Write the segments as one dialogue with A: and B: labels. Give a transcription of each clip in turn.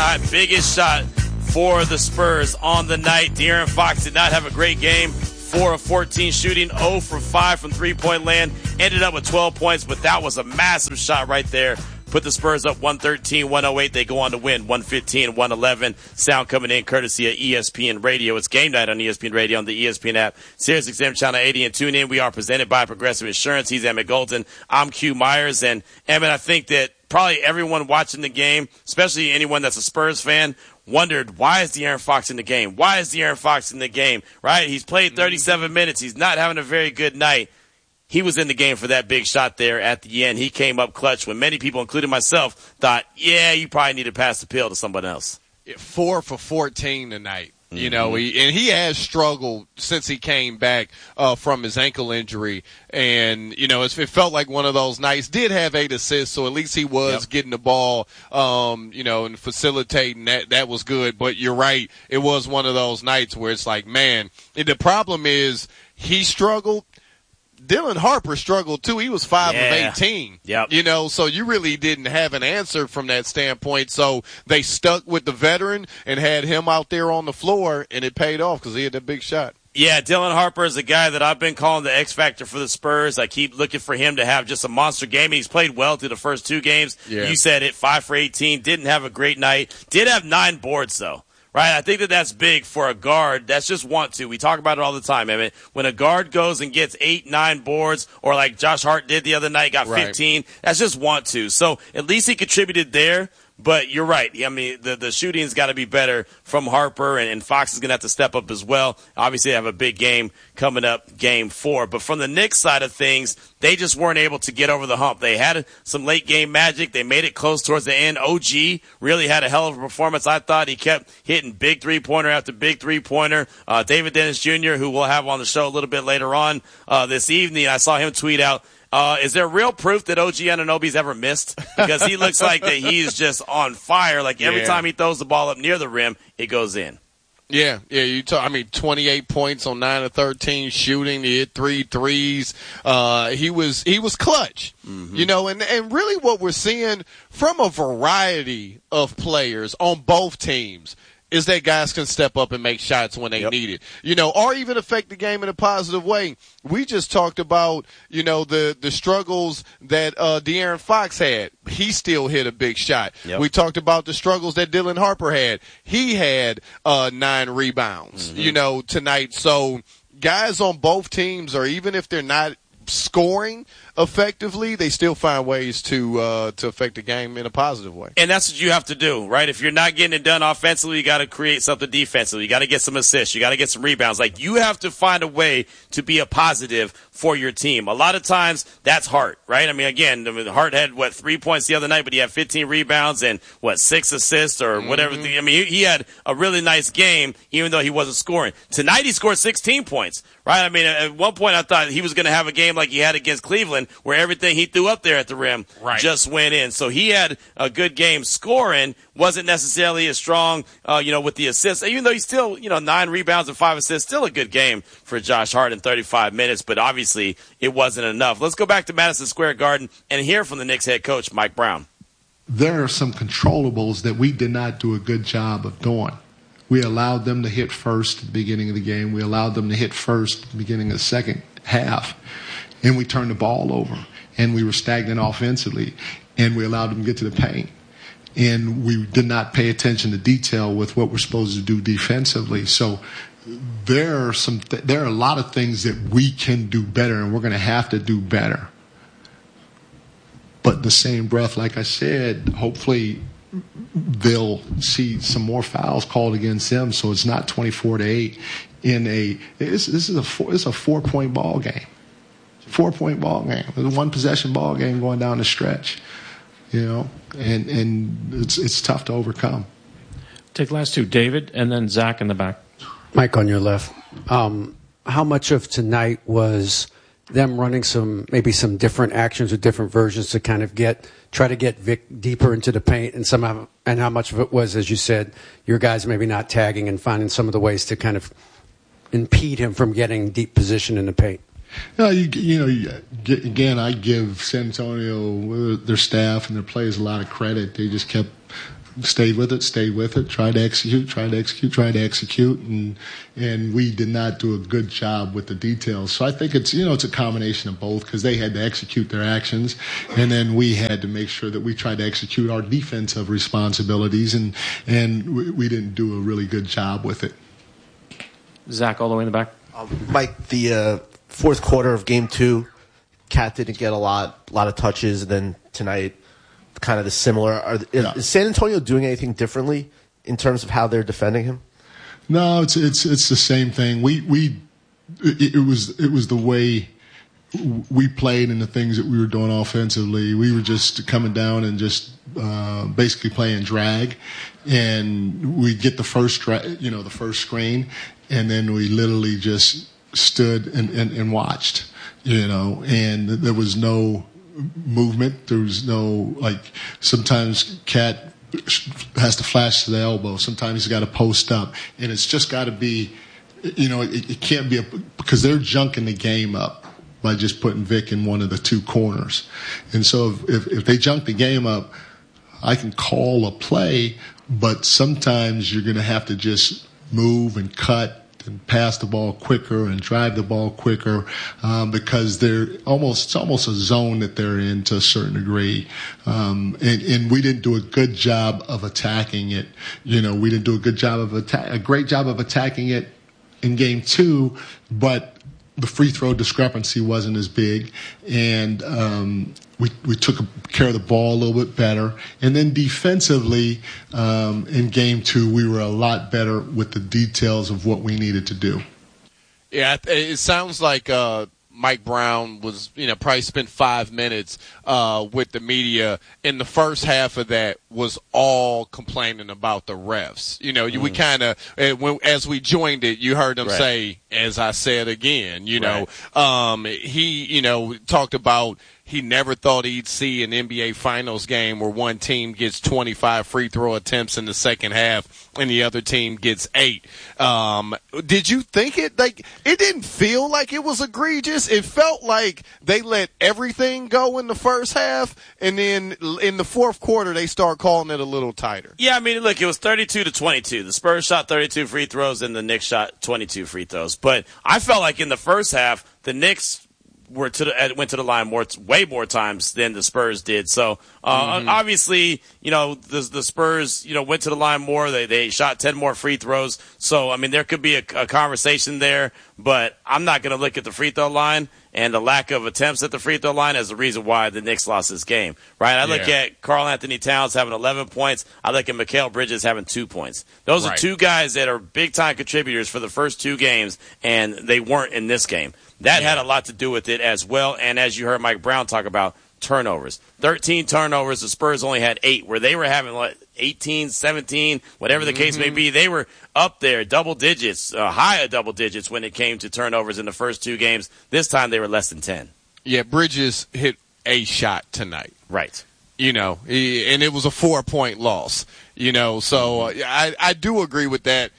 A: right, biggest shot for the Spurs on the night. De'Aaron Fox did not have a great game. 4 of 14 shooting, 0 for 5 from three-point land. Ended up with 12 points, but that was a massive shot right there. Put the Spurs up 113-108. They go on to win 115-111. Sound coming in courtesy of ESPN Radio. It's game night on ESPN Radio on the ESPN app. Sirius XM Channel 80 and tune in. We are presented by Progressive Insurance. He's Emmett Golden. I'm Q Myers. And Emmett, I think that probably everyone watching the game, especially anyone that's a Spurs fan, wondered, why is De'Aaron Fox in the game? Why is De'Aaron Fox in the game? Right? He's played 37 minutes. He's not having a very good night. He was in the game for that big shot there at the end. He came up clutch when many people, including myself, thought, yeah, you probably need to pass the pill to someone else.
B: 4 for 14 tonight. You know, he has struggled since he came back from his ankle injury. And, you know, it felt like one of those nights. Did have 8 assists, so at least he was getting the ball, you know, and facilitating. That was good. But you're right. It was one of those nights where it's like, man, the problem is he struggled. Dylan Harper struggled too. He was 5 of 18.
A: Yep.
B: You know, so you really didn't have an answer from that standpoint. So they stuck with the veteran and had him out there on the floor, and it paid off because he had that big shot.
A: Yeah, Dylan Harper is a guy that I've been calling the X Factor for the Spurs. I keep looking for him to have just a monster game. He's played well through the first 2 games.
B: Yeah.
A: You said it, 5 for 18. Didn't have a great night. Did have 9 boards, though. Right, I think that's big for a guard. That's just want to. We talk about it all the time, Emmett. When a guard goes and gets 8, 9 boards, or like Josh Hart did the other night, got 15, that's just want to. So at least he contributed there. But you're right. I mean, the shooting's got to be better from Harper, and Fox is going to have to step up as well. Obviously, they have a big game coming up, Game 4. But from the Knicks side of things, they just weren't able to get over the hump. They had some late-game magic. They made it close towards the end. OG really had a hell of a performance. I thought he kept hitting big three-pointer after big three-pointer. David Dennis Jr., who we'll have on the show a little bit later on this evening, I saw him tweet out, is there real proof that OG Anunoby's ever missed? Because he looks like that he's just on fire. Like every time he throws the ball up near the rim, it goes in.
B: Yeah. I mean, 28 points on 9 of 13 shooting. He hit 3 threes. He was clutch. You know, and really what we're seeing from a variety of players on both teams is that guys can step up and make shots when they need it, you know, or even affect the game in a positive way. We just talked about, you know, the struggles that De'Aaron Fox had. He still hit a big shot. We talked about the struggles that Dylan Harper had. He had 9 rebounds, you know, tonight. So guys on both teams, or even if they're not scoring effectively, they still find ways to affect the game in a positive way.
A: And that's what you have to do, right? If you're not getting it done offensively, you got to create something defensively. You got to get some assists. You got to get some rebounds. Like, you have to find a way to be a positive for your team. A lot of times, that's Hart, right? I mean, again, Hart had, 3 points the other night, but he had 15 rebounds and, 6 assists or whatever. I mean, he had a really nice game, even though he wasn't scoring. Tonight, he scored 16 points, right? I mean, at one point, I thought he was going to have a game like he had against Cleveland, where everything he threw up there at the rim just went in. So he had a good game scoring, wasn't necessarily as strong, with the assists, even though he's still, 9 rebounds and 5 assists, still a good game for Josh Hart in 35 minutes, but obviously it wasn't enough. Let's go back to Madison Square Garden and hear from the Knicks head coach, Mike Brown.
C: There are some controllables that we did not do a good job of doing. We allowed them to hit first at the beginning of the game. We allowed them to hit first at the beginning of the second half. And we turned the ball over. And we were stagnant offensively. And we allowed them to get to the paint. And we did not pay attention to detail with what we're supposed to do defensively. So there are a lot of things that we can do better, and we're going to have to do better. But in the same breath, like I said, hopefully they'll see some more fouls called against them, so it's not 24-8 this is a 4-point ball game. 4-point ball game. It's a 1-possession ball game going down the stretch, and it's tough to overcome.
D: Take the last two, David, and then Zach in the back.
E: Mike on your left. How much of tonight was them running maybe some different actions or different versions to kind of try to get Vic deeper into the paint, and how much of it was, as you said, your guys maybe not tagging and finding some of the ways to kind of impede him from getting deep position in the paint?
C: Again, I give San Antonio, their staff and their players, a lot of credit. They just kept stayed with it, tried to execute, and we did not do a good job with the details. So I think it's a combination of both, because they had to execute their actions, and then we had to make sure that we tried to execute our defensive responsibilities, and we didn't do a really good job with it.
D: Zach, all the way in the back.
F: Mike, the fourth quarter of Game 2, Cat didn't get a lot of touches, and then tonight, kind of the similar. Is San Antonio doing anything differently in terms of how they're defending him?
C: No, it's the same thing. It was the way we played and the things that we were doing offensively. We were just coming down and just basically playing drag, and we get the first screen, and then we literally just stood and watched, and there was no movement. There was no, sometimes Cat has to flash to the elbow. Sometimes he's got to post up, and it's just got to be, it can't be because they're junking the game up by just putting Vic in one of the two corners. And so if they junk the game up, I can call a play, but sometimes you're going to have to just move and cut and pass the ball quicker and drive the ball quicker, because it's almost a zone that they're in to a certain degree. And we didn't do a good job of attacking it. We didn't do a great job of attacking it in Game 2, but the free throw discrepancy wasn't as big, and we took care of the ball a little bit better. And then defensively, in Game 2, we were a lot better with the details of what we needed to do.
B: Yeah, it sounds like Mike Brown was, probably spent 5 minutes with the media. In the first half of that was all complaining about the refs. We kind of, as we joined it, you heard him say, as I said again, he, talked about he never thought he'd see an NBA Finals game where one team gets 25 free throw attempts in the second half and the other team gets 8. Did you think it didn't feel like it was egregious? It felt like they let everything go in the first half, and then in the fourth quarter they start calling it a little tighter.
A: Yeah, look, it was 32-22. The Spurs shot 32 free throws and the Knicks shot 22 free throws. But I felt like in the first half, the Knicks went to the line way more times than the Spurs did. So obviously, the Spurs, went to the line more. They shot 10 more free throws. So there could be a conversation there, but I'm not going to look at the free throw line and the lack of attempts at the free throw line as the reason why the Knicks lost this game. Right? I look at Karl Anthony Towns having 11 points. I look at Mikal Bridges having 2 points. Those are two guys that are big time contributors for the first 2 games, and they weren't in this game. That had a lot to do with it as well. And as you heard Mike Brown talk about, turnovers. 13 turnovers. The Spurs only had 8, where they were having 18, 17, whatever the case may be. They were up there, double digits, high double digits when it came to turnovers in the first 2 games. This time they were less than 10.
B: Yeah, Bridges hit a shot tonight.
A: Right.
B: And it was a 4-point loss. So I do agree with that.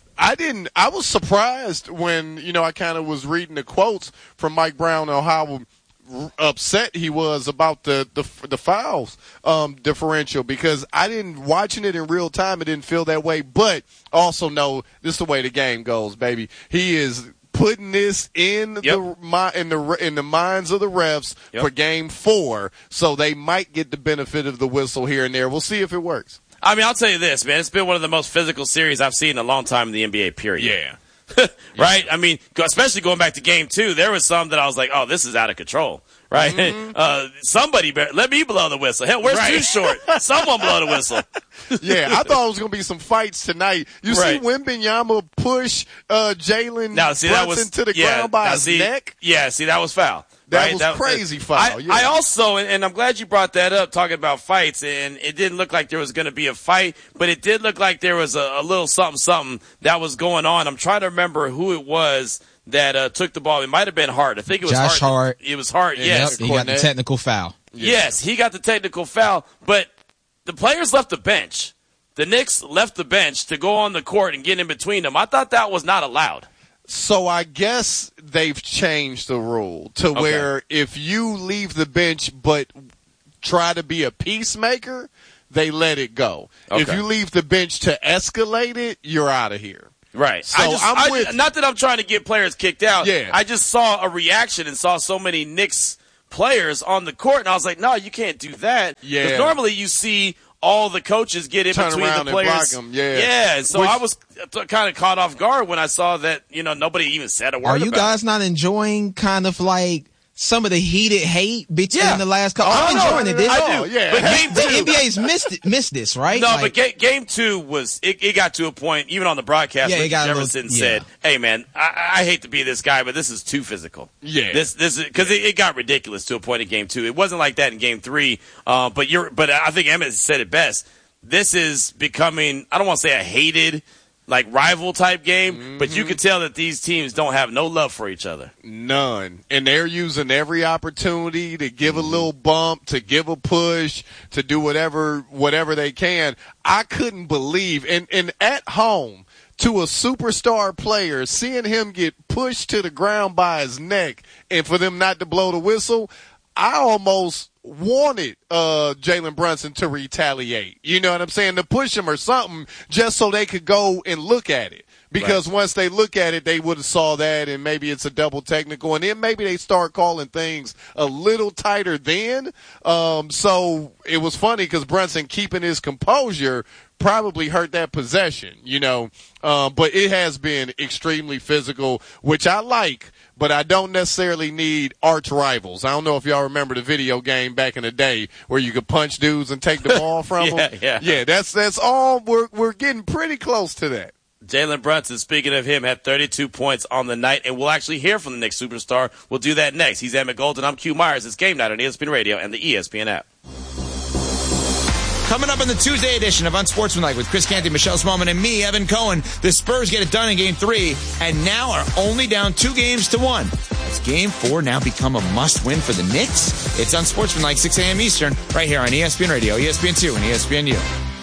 B: I was surprised when, I kind of was reading the quotes from Mike Brown on how upset he was about the fouls differential, because watching it in real time, it didn't feel that way. But also know this is the way the game goes, baby. He is putting this in the minds of the refs for Game 4, so they might get the benefit of the whistle here and there. We'll see if it works.
A: I'll tell you this, man. It's been one of the most physical series I've seen in a long time in the NBA, period.
B: Yeah.
A: Right? Especially going back to Game 2, there was some that I was like, oh, this is out of control. Right? Somebody let me blow the whistle. Hell, where's Too Short? Someone blow the whistle.
B: Yeah, I thought it was going to be some fights tonight. You see Wembanyama push Jalen Brunson to the ground by his neck?
A: Yeah, that was foul.
B: That was crazy foul.
A: I also, and I'm glad you brought that up, talking about fights, and it didn't look like there was going to be a fight, but it did look like there was a little something that was going on. I'm trying to remember who it was that took the ball. It might have been Hart. I think it was
G: Josh Hart.
A: It was Hart, yes.
G: He got the technical foul.
A: Yes, he got the technical foul, but the players left the bench. The Knicks left the bench to go on the court and get in between them. I thought that was not allowed.
B: So I guess they've changed the rule to where if you leave the bench but try to be a peacemaker, they let it go.
A: Okay.
B: If you leave the bench to escalate it, you're out of here.
A: Right.
B: So
A: not that I'm trying to get players kicked out.
B: Yeah.
A: I just saw a reaction and saw so many Knicks players on the court, and I was like, no, you can't do that.
B: Yeah.
A: Because normally you see all the coaches get in
B: Turn
A: between
B: around
A: the players.
B: and block them. Yeah.
A: Yeah. So I was kind of caught off guard when I saw that, nobody even said a word
G: Are you
A: about
G: guys
A: it.
G: not enjoying kind of like some of the heated hate between the last couple? I'm enjoying it.
A: I do.
B: Yeah.
A: But game
G: The
A: two,
G: NBA's missed this, right?
A: no,
G: Like,
A: but game two was it got to a point, even on the broadcast,
G: Yeah, it
A: Ricky
G: got a
A: Jefferson
G: little-
A: said, "Hey, man, I hate to be this guy, but this is too physical."
B: Yeah.
A: this is because it got ridiculous to a point in game two. It wasn't like that in game three, but I think Emmett said it best. This is becoming, I don't want to say a hated, like rival type game, but you can tell that these teams don't have no love for each other.
B: None. And they're using every opportunity to give a little bump, to give a push, to do whatever they can. I couldn't believe, and at home, to a superstar player, seeing him get pushed to the ground by his neck and for them not to blow the whistle, I almost wanted Jalen Brunson to retaliate. You know what I'm saying? To push him or something just so they could go and look at it. Because once they look at it, they would have saw that, and maybe it's a double technical, and then maybe they start calling things a little tighter then. So it was funny because Brunson keeping his composure probably hurt that possession, but it has been extremely physical, which I like. But I don't necessarily need arch rivals. I don't know if y'all remember the video game back in the day where you could punch dudes and take the ball from them. Yeah, that's all. We're getting pretty close to that.
A: Jalen Brunson, speaking of him, had 32 points on the night, and we'll actually hear from the Knicks superstar. We'll do that next. He's Emmett Golden. I'm Q Myers. It's Game Night on ESPN Radio and the ESPN app.
H: Coming up in the Tuesday edition of Unsportsmanlike with Chris Canty, Michelle Smallman, and me, Evan Cohen, the Spurs get it done in Game 3 and now are only down 2-1. Has Game 4 now become a must-win for the Knicks? It's Unsportsmanlike, 6 a.m. Eastern, right here on ESPN Radio, ESPN2, and ESPNU.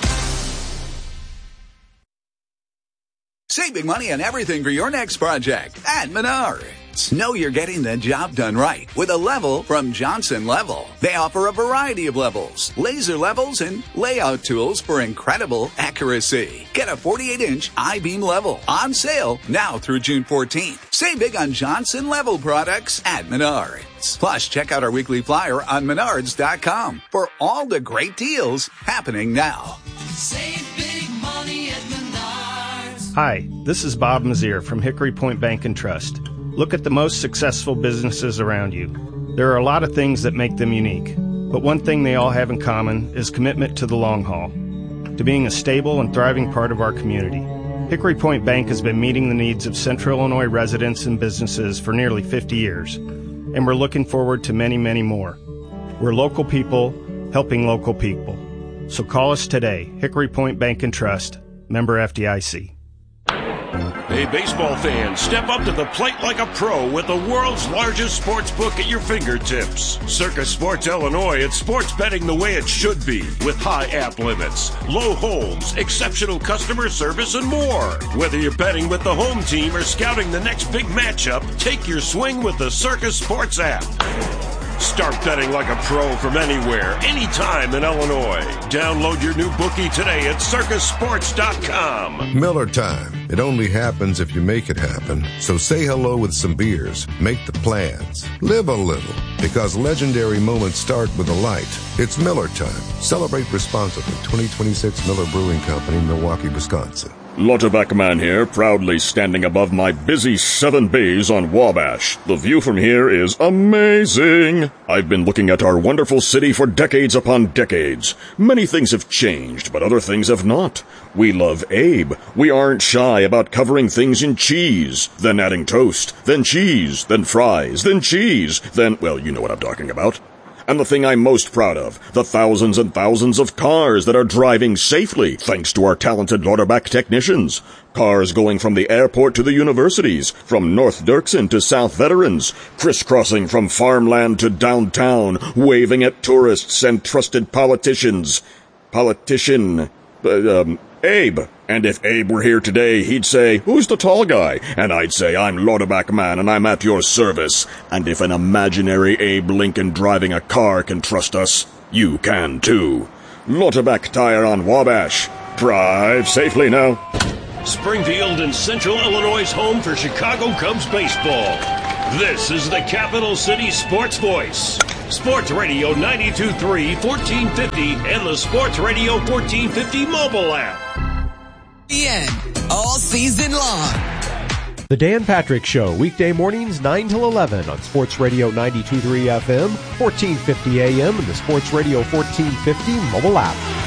I: Save big money on everything for your next project at Menards. Know you're getting the job done right with a level from Johnson Level. They offer a variety of levels, laser levels, and layout tools for incredible accuracy. Get a 48-inch I-beam level on sale now through June 14th. Save big on Johnson Level products at Menards. Plus, check out our weekly flyer on Menards.com for all the great deals happening now.
J: Save big money at Menards.
K: Hi, this is Bob Mazier from Hickory Point Bank and Trust. Look at the most successful businesses around you. There are a lot of things that make them unique, but one thing they all have in common is commitment to the long haul, to being a stable and thriving part of our community. Hickory Point Bank has been meeting the needs of Central Illinois residents and businesses for nearly 50 years, and we're looking forward to many, many more. We're local people helping local people. So call us today, Hickory Point Bank and Trust, member FDIC.
L: Hey, baseball fans, step up to the plate like a pro with the world's largest sports book at your fingertips. Circus Sports Illinois, it's sports betting the way it should be, with high app limits, low holds, exceptional customer service, and more. Whether you're betting with the home team or scouting the next big matchup, take your swing with the Circus Sports app. Start betting like a pro from anywhere, anytime in Illinois. Download your new bookie today at circusports.com.
M: Miller time. It only happens if you make it happen. So say hello with some beers. Make the plans. Live a little. Because legendary moments start with a light. It's Miller time. Celebrate responsibly. 2026 Miller Brewing Company, Milwaukee, Wisconsin.
L: Lauterbach Man here, proudly standing above my busy 7 bays on Wabash. The view from here is amazing. I've been looking at our wonderful city for decades upon decades. Many things have changed, but other things have not. We love Abe. We aren't shy about covering things in cheese, then adding toast, then cheese, then fries, then cheese, then, well, you know what I'm talking about. And the thing I'm most proud of, the thousands and thousands of cars that are driving safely thanks to our talented Lauterbach technicians. Cars going from the airport to the universities, from North Dirksen to South Veterans, crisscrossing from farmland to downtown, waving at tourists and trusted politicians. Abe. And if Abe were here today, he'd say, "Who's the tall guy?" And I'd say, "I'm Lauterbach Man, and I'm at your service." And if an imaginary Abe Lincoln driving a car can trust us, you can too. Lottebeck Tire on Wabash. Drive safely now.
N: Springfield and Central Illinois' home for Chicago Cubs baseball. This is the Capital City Sports Voice. Sports Radio 92.3, 1450, and the Sports Radio 1450 mobile app.
O: The end. All season long.
P: The Dan Patrick Show, weekday mornings 9 till 11 on Sports Radio 92.3 FM, 1450 AM, and the Sports Radio 1450 mobile app.